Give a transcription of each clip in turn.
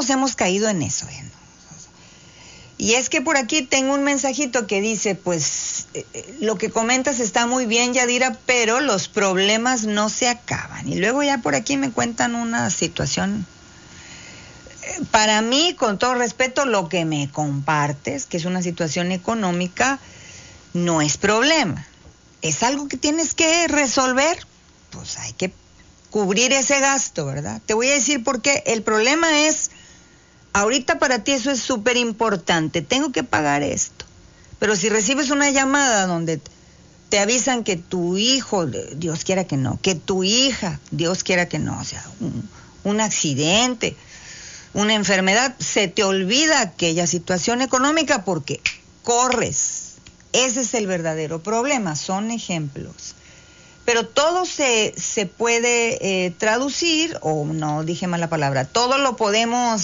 todos hemos caído en eso, ¿no? Y es que por aquí tengo un mensajito que dice, pues, lo que comentas está muy bien, Yadira, pero los problemas no se acaban. Y luego ya por aquí me cuentan una situación. Para mí, con todo respeto, lo que me compartes, que es una situación económica, no es problema. Es algo que tienes que resolver, pues hay que cubrir ese gasto, ¿verdad? Te voy a decir por qué. El problema es, ahorita para ti eso es súper importante, tengo que pagar esto. Pero si recibes una llamada donde te avisan que tu hijo, Dios quiera que no, que tu hija, Dios quiera que no, o sea, un accidente, una enfermedad, se te olvida aquella situación económica porque corres. Ese es el verdadero problema, son ejemplos. Pero todo se puede traducir, o no, dije mal la palabra, todo lo podemos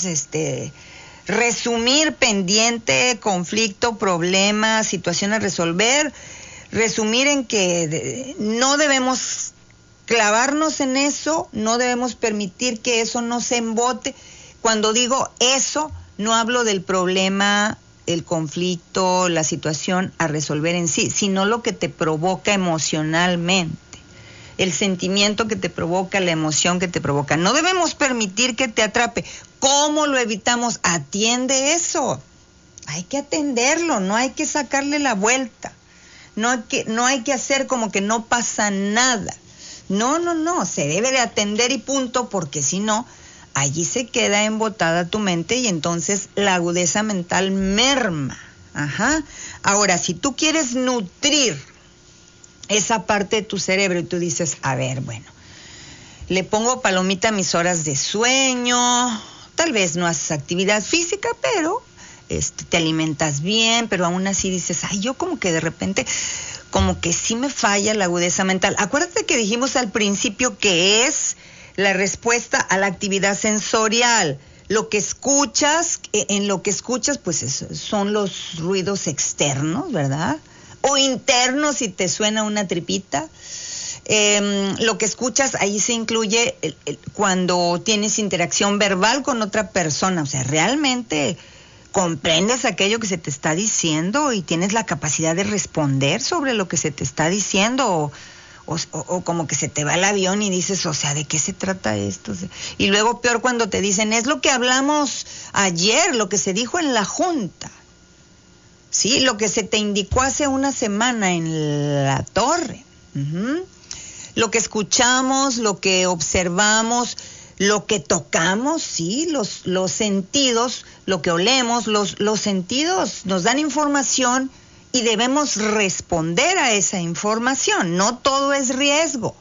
resumir: pendiente, conflicto, problema, situación a resolver, resumir en que no debemos clavarnos en eso, no debemos permitir que eso nos embote. Cuando digo eso, no hablo del problema, el conflicto, la situación a resolver en sí, sino lo que te provoca emocionalmente, el sentimiento que te provoca, la emoción que te provoca. No debemos permitir que te atrape. ¿Cómo lo evitamos? Atiende eso. Hay que atenderlo, no hay que sacarle la vuelta. No hay que hacer como que no pasa nada. No, se debe de atender y punto, porque si no, allí se queda embotada tu mente y entonces la agudeza mental merma. Ajá. Ahora, si tú quieres nutrir esa parte de tu cerebro y tú dices, a ver, bueno, le pongo palomita a mis horas de sueño, tal vez no haces actividad física, pero te alimentas bien, pero aún así dices, ay, yo como que de repente, como que sí me falla la agudeza mental. Acuérdate que dijimos al principio que es la respuesta a la actividad sensorial. Lo que escuchas, en lo que escuchas, pues son los ruidos externos, ¿verdad? O internos, si te suena una tripita. Lo que escuchas, ahí se incluye cuando tienes interacción verbal con otra persona. O sea, realmente comprendes aquello que se te está diciendo y tienes la capacidad de responder sobre lo que se te está diciendo, o como que se te va el avión y dices, o sea, ¿de qué se trata esto? Y luego peor cuando te dicen, es lo que hablamos ayer, lo que se dijo en la junta. Sí, lo que se te indicó hace una semana en la torre. Uh-huh. Lo que escuchamos, lo que observamos, lo que tocamos, sí, los sentidos, lo que olemos, los sentidos nos dan información y debemos responder a esa información. No todo es riesgo,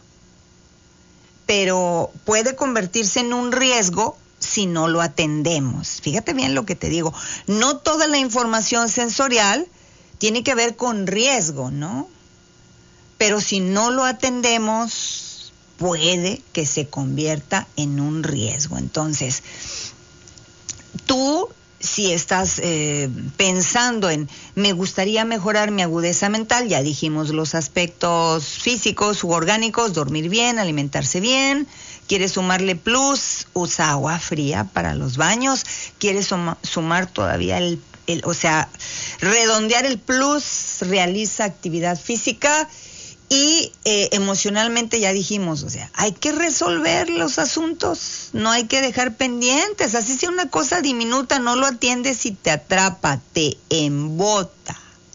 pero puede convertirse en un riesgo si no lo atendemos. Fíjate bien lo que te digo. No toda la información sensorial tiene que ver con riesgo, ¿no? Pero si no lo atendemos, puede que se convierta en un riesgo. Entonces, tú, si estás pensando en, me gustaría mejorar mi agudeza mental, ya dijimos los aspectos físicos u orgánicos, dormir bien, alimentarse bien. ¿Quieres sumarle plus? Usa agua fría para los baños. ¿Quieres sumar todavía o sea, redondear el plus? Realiza actividad física. Y emocionalmente ya dijimos, o sea, hay que resolver los asuntos, no hay que dejar pendientes. Así sea una cosa diminuta, no lo atiendes y te atrapa, te embota.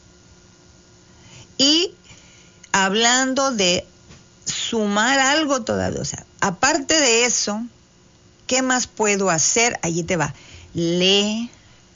Y hablando de sumar algo todavía, o sea, aparte de eso, ¿qué más puedo hacer? Allí te va. Lee.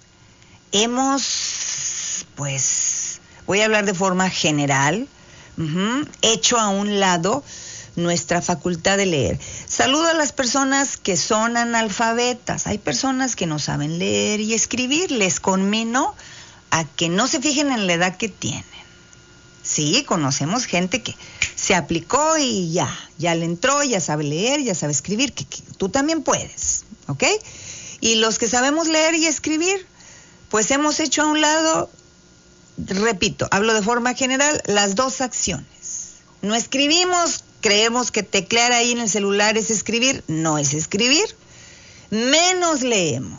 Pues, voy a hablar de forma general. Hecho a un lado nuestra facultad de leer. Saludo a las personas que son analfabetas. Hay personas que no saben leer y escribir. Les conmino a que no se fijen en la edad que tienen. Sí, conocemos gente que se aplicó y ya le entró, ya sabe leer, ya sabe escribir, que tú también puedes, ¿ok? Y los que sabemos leer y escribir, pues hemos hecho a un lado, repito, hablo de forma general, las dos acciones. No escribimos, creemos que teclear ahí en el celular es escribir, no es escribir, menos leemos.